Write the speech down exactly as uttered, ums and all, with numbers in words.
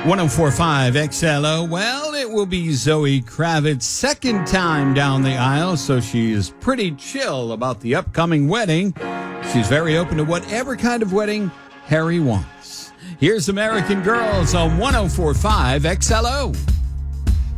ten forty-five X L O. Well, it will be Zoe Kravitz's second time down the aisle, so she's pretty chill about the upcoming wedding. She's very open to whatever kind of wedding Harry wants. Here's American Girls on ten forty-five X L O.